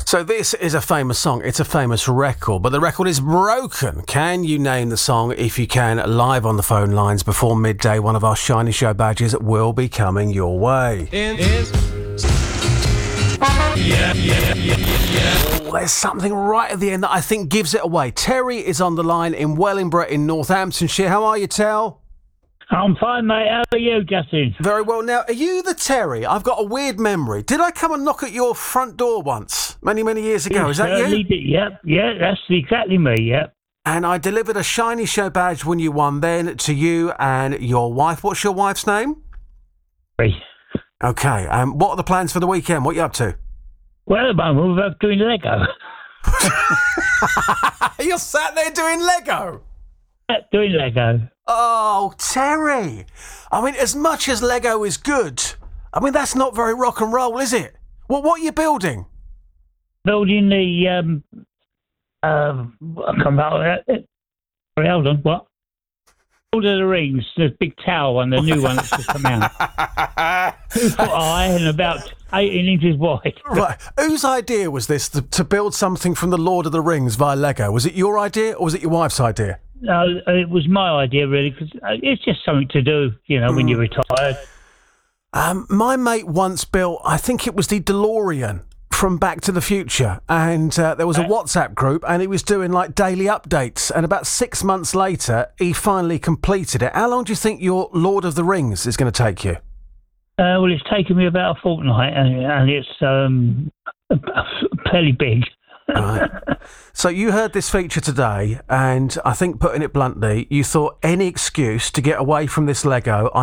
So this is a famous song. It's a famous record, but the record is broken. Can you name the song? If you can, live on the phone lines before midday, one of our Shiny Show badges will be coming your way. Oh, there's something right at the end that I think gives it away. Terry is on the line in Wellingborough in Northamptonshire. How are you, Tel? I'm fine, mate. How are you, Justin? Very well. Now, are you the Terry? I've got a weird memory. Did I come and knock at your front door once, many, many years ago? Is that you? Yep, yeah, that's exactly me, yep. And I delivered a Shiny Show badge when you won then to you and your wife. What's your wife's name? Hey. Okay. What are the plans for the weekend? What are you up to? Well, at the moment, we're doing Lego. You're sat there doing Lego? Doing Lego. Oh, Terry. I mean, as much as Lego is good, I mean, that's not very rock and roll, is it? Well, what are you building? Building the, I come out with that. Sorry, hold on, what? Lord of the Rings, the big tower one, the new one that's just come out. 2 foot high and about 18 inches wide. Right. Whose idea was this, to build something from the Lord of the Rings via Lego? Was it your idea or was it your wife's idea? No, it was my idea, really, because it's just something to do, you know, when you're retired. My mate once built, I think it was the DeLorean from Back to the Future, and there was a WhatsApp group, and he was doing, like, daily updates, and about 6 months later, he finally completed it. How long do you think your Lord of the Rings is going to take you? Well, it's taken me about a fortnight, and it's fairly big. Right. So you heard this feature today, and I think, putting it bluntly, you thought any excuse to get away from this Lego,